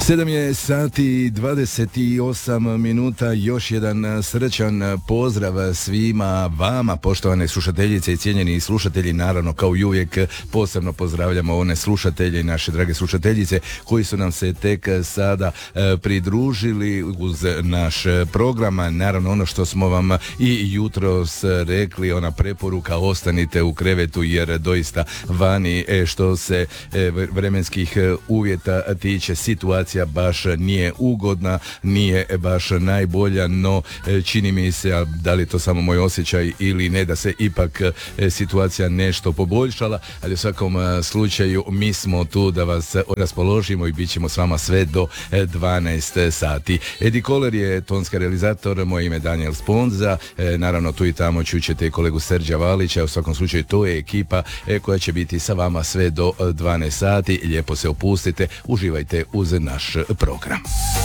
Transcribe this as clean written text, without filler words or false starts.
7 je sati 28 minuta, još jedan srećan pozdrav svima vama, poštovane slušateljice i cijenjeni slušatelji. Naravno, kao i uvijek, posebno pozdravljamo one slušatelje i naše drage slušateljice koji su nam se tek sada pridružili uz naš program. Naravno, ono što smo vam i jutros rekli, ona preporuka, ostanite u krevetu jer doista vani što se vremenskih uvjeta tiče, situacija baš nije ugodna, nije baš najbolja, no čini mi se, a da li je to samo moj osjećaj ili ne, da se ipak situacija nešto poboljšala, ali u svakom slučaju mi smo tu da vas raspoložimo i bit ćemo s vama sve do 12 sati. Edi Koler je tonski realizator, moje ime Daniel Sponza, naravno tu i tamo čućete i kolegu Serđa Valića, u svakom slučaju to je ekipa koja će biti sa vama sve do 12 sati. Lijepo se opustite, uživajte uz naš program.